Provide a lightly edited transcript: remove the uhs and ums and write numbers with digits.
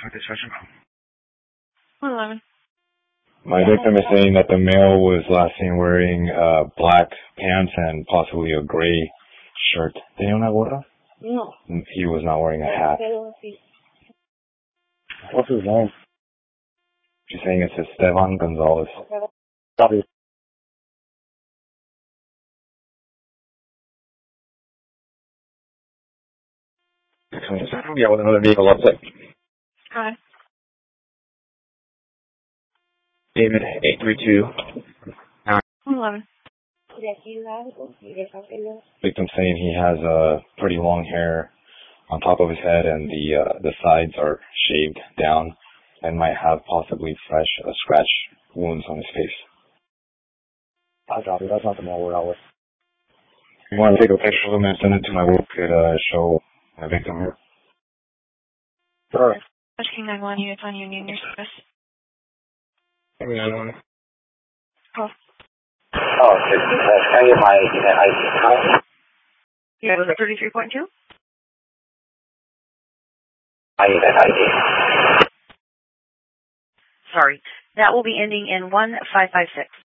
111. My victim is saying that the male was last seen wearing black pants and possibly a gray shirt. ¿Tenía una gorra? No. He was not wearing a hat. What's his name? She's saying it's Esteban Gonzalez. Copy. Yeah, with another vehicle upset. Hi. David, 832. 111. Victim saying he has pretty long hair on top of his head and the sides are shaved down and might have possibly fresh scratch wounds on his face. I'll drop it. That's not the male we're out with. You want to take a picture of him and send it to my work? Could show my victim here. Sure. King 911 units on Union, your service. King 911. Oh. Oh, can I get my ID? Yeah, was it 33.2? I need that ID. Sorry. That will be ending in 1556.